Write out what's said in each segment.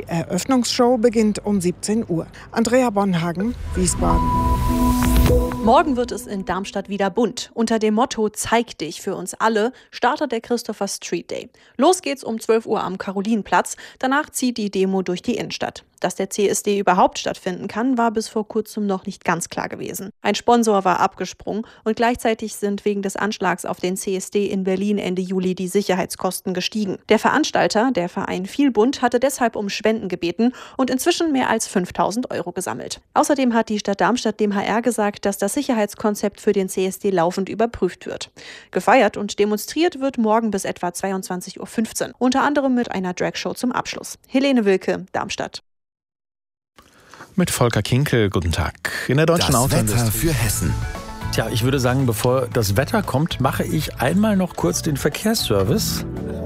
Eröffnungsshow beginnt um 17 Uhr. Andrea Bonhagen, Wiesbaden. Morgen wird es in Darmstadt wieder bunt. Unter dem Motto Zeig dich für uns alle startet der Christopher Street Day. Los geht's um 12 Uhr am Karolinenplatz. Danach zieht die Demo durch die Innenstadt. Dass der CSD überhaupt stattfinden kann, war bis vor kurzem noch nicht ganz klar gewesen. Ein Sponsor war abgesprungen und gleichzeitig sind wegen des Anschlags auf den CSD in Berlin Ende Juli die Sicherheitskosten gestiegen. Der Veranstalter, der Verein Vielbund, hatte deshalb um Spenden gebeten und inzwischen mehr als 5.000 € gesammelt. Außerdem hat die Stadt Darmstadt dem HR gesagt, dass das Sicherheitskonzept für den CSD laufend überprüft wird. Gefeiert und demonstriert wird morgen bis etwa 22:15 Uhr, unter anderem mit einer Dragshow zum Abschluss. Helene Wilke, Darmstadt. Mit Volker Kinkel, guten Tag. In der deutschen Autoindustrie. Das Wetter für Hessen. Tja, ich würde sagen, bevor das Wetter kommt, mache ich einmal noch kurz den Verkehrsservice.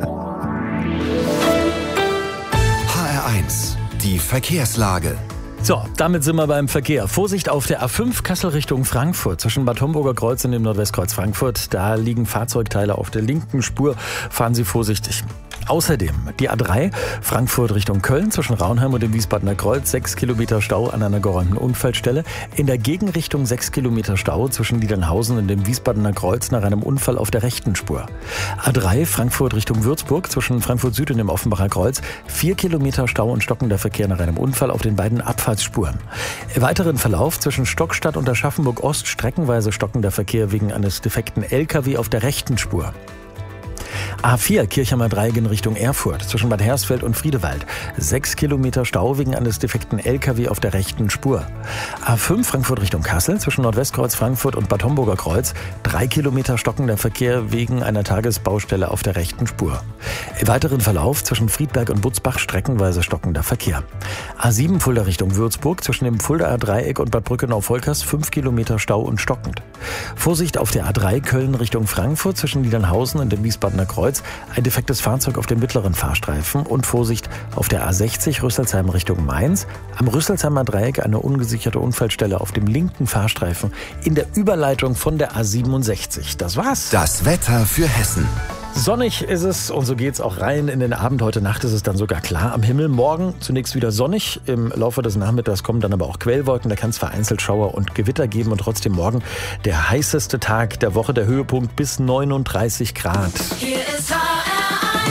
HR1, die Verkehrslage. So, damit sind wir beim Verkehr. Vorsicht auf der A5 Kassel Richtung Frankfurt. Zwischen Bad Homburger Kreuz und dem Nordwestkreuz Frankfurt. Da liegen Fahrzeugteile auf der linken Spur. Fahren Sie vorsichtig. Außerdem die A3 Frankfurt Richtung Köln zwischen Raunheim und dem Wiesbadener Kreuz 6 Kilometer Stau an einer geräumten Unfallstelle. In der Gegenrichtung 6 Kilometer Stau zwischen Niedernhausen und dem Wiesbadener Kreuz nach einem Unfall auf der rechten Spur. A3 Frankfurt Richtung Würzburg zwischen Frankfurt Süd und dem Offenbacher Kreuz 4 Kilometer Stau und stockender Verkehr nach einem Unfall auf den beiden Abfahrtsspuren. Im weiteren Verlauf zwischen Stockstadt und Aschaffenburg Ost streckenweise stockender Verkehr wegen eines defekten LKW auf der rechten Spur. A4 Kirchheimer Dreieck in Richtung Erfurt zwischen Bad Hersfeld und Friedewald. 6 Kilometer Stau wegen eines defekten LKW auf der rechten Spur. A5 Frankfurt Richtung Kassel zwischen Nordwestkreuz Frankfurt und Bad Homburger Kreuz. 3 Kilometer stockender Verkehr wegen einer Tagesbaustelle auf der rechten Spur. Im weiteren Verlauf zwischen Friedberg und Butzbach streckenweise stockender Verkehr. A7 Fulda Richtung Würzburg zwischen dem Fuldaer Dreieck und Bad Brückenau-Volkers 5 Kilometer Stau und stockend. Vorsicht auf der A3 Köln Richtung Frankfurt zwischen Niedernhausen und dem Wiesbadener Kreuz. Ein defektes Fahrzeug auf dem mittleren Fahrstreifen und Vorsicht auf der A60 Rüsselsheim Richtung Mainz. Am Rüsselsheimer Dreieck eine ungesicherte Unfallstelle auf dem linken Fahrstreifen in der Überleitung von der A67. Das war's. Das Wetter für Hessen. Sonnig ist es und so geht's auch rein in den Abend. Heute Nacht ist es dann sogar klar am Himmel. Morgen zunächst wieder sonnig. Im Laufe des Nachmittags kommen dann aber auch Quellwolken. Da kann es vereinzelt Schauer und Gewitter geben. Und trotzdem morgen der heißeste Tag der Woche, der Höhepunkt bis 39 Grad. Hier ist HR1.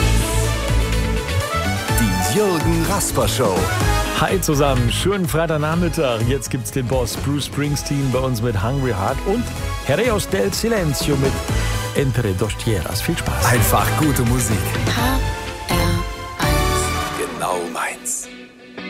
Die Jürgen Rasper Show. Hi zusammen, schönen Freitagnachmittag. Jetzt gibt's den Boss Bruce Springsteen bei uns mit Hungry Heart und Herreos del Silencio mit Entre dos Tierras. Viel Spaß. Einfach gute Musik.